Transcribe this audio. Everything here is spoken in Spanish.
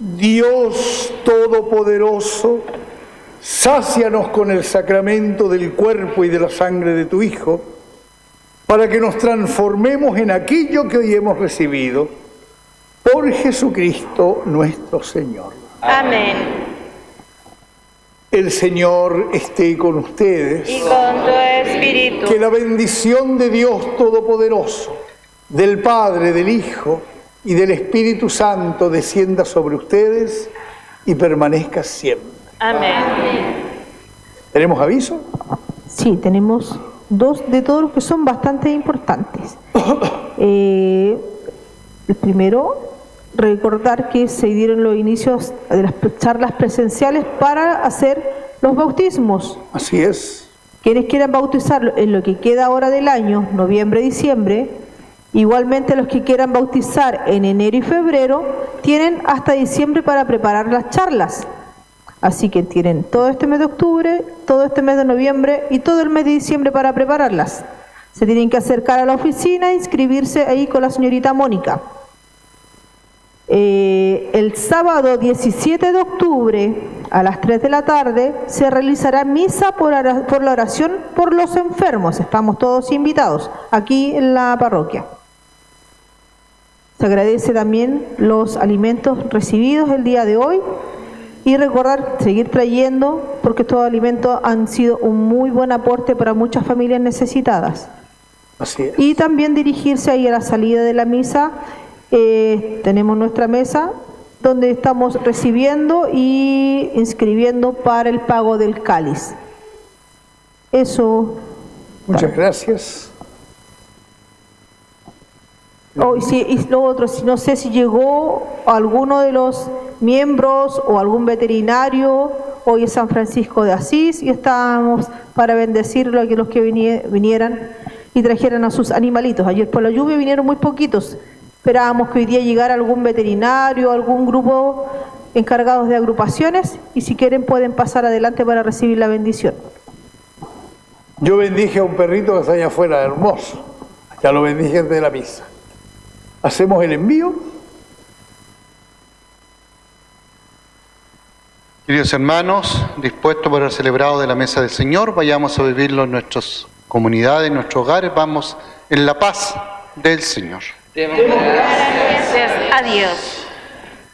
Dios Todopoderoso, sácianos con el sacramento del cuerpo y de la sangre de tu Hijo, para que nos transformemos en aquello que hoy hemos recibido. Por Jesucristo nuestro Señor. Amén. El Señor esté con ustedes. Y con tu espíritu. Que la bendición de Dios Todopoderoso, del Padre, del Hijo y del Espíritu Santo descienda sobre ustedes y permanezca siempre. Amén. ¿Tenemos aviso? Sí, tenemos dos de todos los que son bastante importantes. El primero, recordar que se dieron los inicios de las charlas presenciales para hacer los bautismos. Así es. Quienes quieran bautizar en lo que queda ahora del año, noviembre, diciembre, igualmente los que quieran bautizar en enero y febrero, tienen hasta diciembre para preparar las charlas. Así que tienen todo este mes de octubre, todo este mes de noviembre y todo el mes de diciembre para prepararlas. Se tienen que acercar a la oficina e inscribirse ahí con la señorita Mónica. El sábado 17 de octubre a las 3 de la tarde se realizará misa por la oración por los enfermos. Estamos todos invitados aquí en la parroquia. Se agradece también los alimentos recibidos el día de hoy y recordar seguir trayendo, porque estos alimentos han sido un muy buen aporte para muchas familias necesitadas. Así es. Y también dirigirse ahí a la salida de la misa. Tenemos nuestra mesa donde estamos recibiendo y inscribiendo para el pago del cáliz. Eso. Muchas gracias. Oh, y lo otro, no sé si llegó alguno de los miembros o algún veterinario. Hoy es San Francisco de Asís y estábamos para bendecirlo a que los que vinieran y trajeran a sus animalitos. Ayer por la lluvia vinieron muy poquitos. Esperábamos que hoy día llegara algún veterinario, algún grupo encargados de agrupaciones, y si quieren pueden pasar adelante para recibir la bendición. Yo bendije a un perrito que está allá afuera, hermoso. Ya lo bendije antes de la misa. ¿Hacemos el envío? Queridos hermanos, dispuestos para el celebrado de la mesa del Señor, vayamos a vivirlo en nuestras comunidades, en nuestros hogares, vamos en la paz del Señor. Gracias a Dios.